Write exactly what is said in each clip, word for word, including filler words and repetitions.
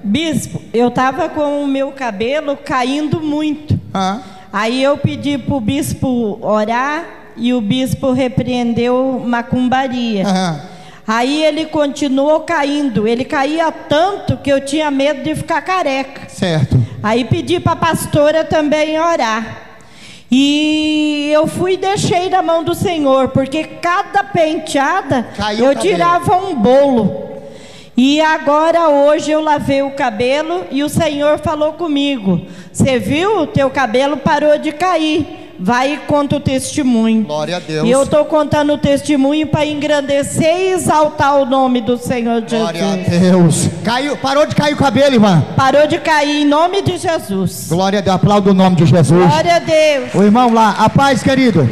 Bispo, eu estava com o meu cabelo caindo muito. Ah. Aí eu pedi para o bispo orar e o bispo repreendeu macumbaria. Ah. Aí ele continuou caindo. Ele caía tanto que eu tinha medo de ficar careca. Certo. Aí pedi para a pastora também orar. E eu fui e deixei na mão do Senhor, porque cada penteada Caiu eu tirava um bolo. E agora hoje eu lavei o cabelo e o Senhor falou comigo: você viu? O teu cabelo parou de cair. Vai e conta o testemunho. Glória a Deus. E eu estou contando o testemunho para engrandecer e exaltar o nome do Senhor Jesus. Glória a Deus. Caiu, parou de cair o cabelo, irmã? Parou de cair em nome de Jesus. Glória a Deus. Aplauda o nome de Jesus. Glória a Deus. O irmão lá, a paz, querido.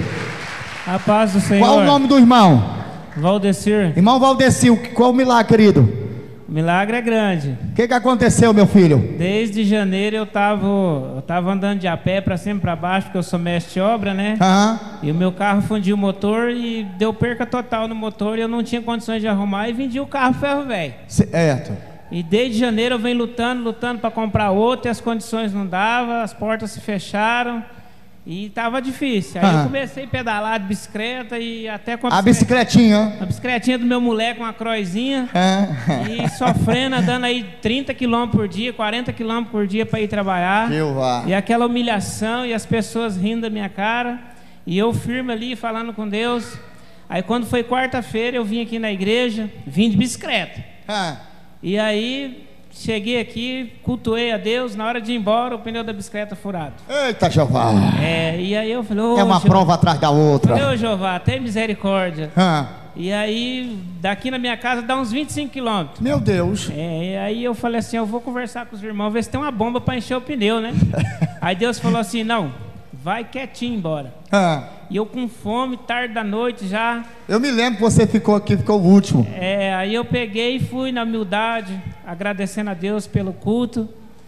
A paz do Senhor. Qual o nome do irmão? Valdecir. Irmão Valdecir, qual o milagre, querido? O milagre é grande. O que, que aconteceu, meu filho? Desde janeiro eu tava, eu tava andando de a pé para cima e para baixo, porque eu sou mestre de obra, né? Aham. E o meu carro fundiu o motor e deu perca total no motor e eu não tinha condições de arrumar e vendi o carro ferro velho. Certo. E desde janeiro eu venho lutando, lutando para comprar outro e as condições não davam, as portas se fecharam e tava difícil. Aí Aham. eu comecei a pedalar de bicicleta e até com A bicicletinha. a bicicletinha do meu moleque, uma croizinha. É. E sofrendo, andando aí trinta quilômetros por dia, quarenta quilômetros por dia para ir trabalhar. Jeová. E aquela humilhação e as pessoas rindo da minha cara. E eu firme ali, falando com Deus. Aí quando foi quarta-feira, eu vim aqui na igreja, vim de bicicleta. Ah. E aí, cheguei aqui, cultuei a Deus, na hora de ir embora, o pneu da bicicleta furado. Eita, Jeová. É, e aí eu falei, ô, É uma Jeová, prova atrás da outra. falei, ô Jeová, tem misericórdia. Ah. E aí, daqui na minha casa dá uns vinte e cinco quilômetros. Meu Deus. É, e aí eu falei assim, eu vou conversar com os irmãos, ver se tem uma bomba para encher o pneu, né? Aí Deus falou assim, não, vai quietinho embora. Ah. E eu com fome, tarde da noite já. Eu me lembro que você ficou aqui, ficou o último. É, aí eu peguei e fui na humildade, agradecendo a Deus pelo culto.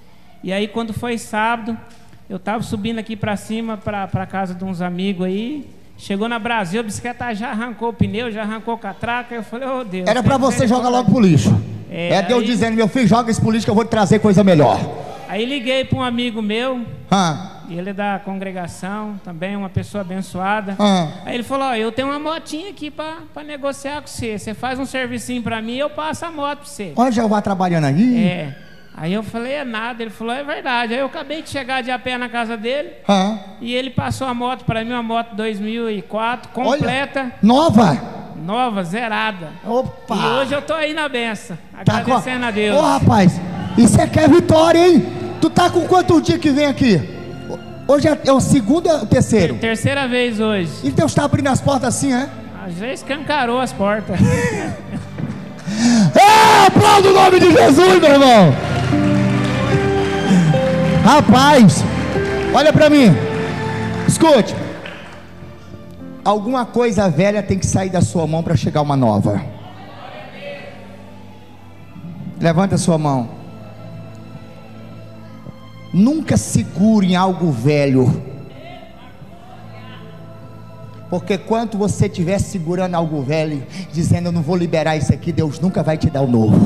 E aí quando foi sábado, eu tava subindo aqui para cima, para a casa de uns amigos aí. Chegou na Brasil, a bicicleta já arrancou o pneu, já arrancou a catraca. Eu falei, ô oh, Deus. Era pra você jogar logo pro lixo. É, É Deus aí- dizendo, meu filho, joga esse pro lixo que eu vou te trazer coisa melhor. Aí liguei para um amigo meu, Ah. e ele é da congregação, também uma pessoa abençoada. Ah. Aí ele falou, ó, eu tenho uma motinha aqui para negociar com você. Você faz um servicinho para mim e eu passo a moto para você. Olha Jeová trabalhando aí. É. Aí eu falei, é nada. Ele falou, é verdade. Aí eu acabei de chegar de a pé na casa dele Ah. e ele passou a moto para mim, uma moto dois mil e quatro, completa, Olha, nova. nova, zerada. Opa. E hoje eu tô aí na benção, Tá com- agradecendo a Deus. Ô rapaz, isso é que é vitória, hein? Tu tá com quantos dias que vem aqui? Hoje é, é o segundo ou o terceiro? Terceira vez hoje. E Deus tá abrindo as portas assim, é? Às vezes escancarou as portas. É, aplauda o nome de Jesus, meu irmão. Rapaz, olha pra mim. Escute. Alguma coisa velha tem que sair da sua mão para chegar uma nova. Levanta a sua mão. Nunca segure em algo velho, porque quando você estiver segurando algo velho, dizendo eu não vou liberar isso aqui, Deus nunca vai te dar o novo.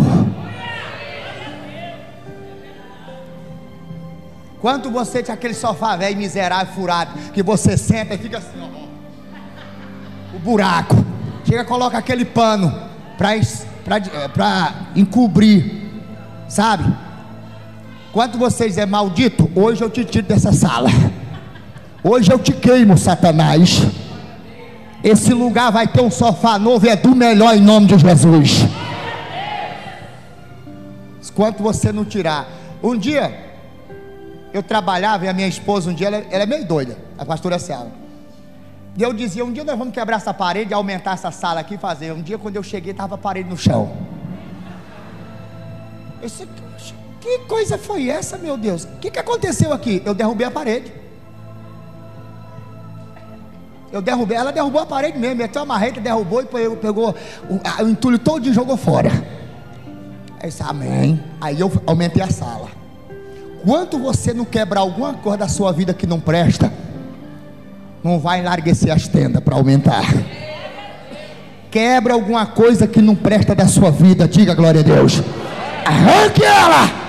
Quando você tinha aquele sofá velho, miserável, furado, que você senta e fica assim, ó, o buraco, chega, coloca aquele pano para encobrir, sabe? Quando você dizer maldito, hoje eu te tiro dessa sala. Hoje eu te queimo, Satanás. Esse lugar vai ter um sofá novo, é do melhor em nome de Jesus. Enquanto você não tirar. Um dia eu trabalhava e a minha esposa, um dia ela, ela é meio doida, a pastora Célia. E eu dizia, um dia nós vamos quebrar essa parede, aumentar essa sala aqui e fazer. Um dia quando eu cheguei, estava a parede no chão. Eu disse, que coisa foi essa, meu Deus? O que, que aconteceu aqui? Eu derrubei a parede. Eu derrubei, ela derrubou a parede mesmo, meteu a marreta, derrubou e pegou, pegou o, a, o entulho todo e jogou fora. Aí disse, amém. Aí eu aumentei a sala. Quando você não quebrar alguma coisa da sua vida que não presta, não vai enlarguecer as tendas para aumentar. Quebra alguma coisa que não presta da sua vida, diga glória a Deus. Arranque ela!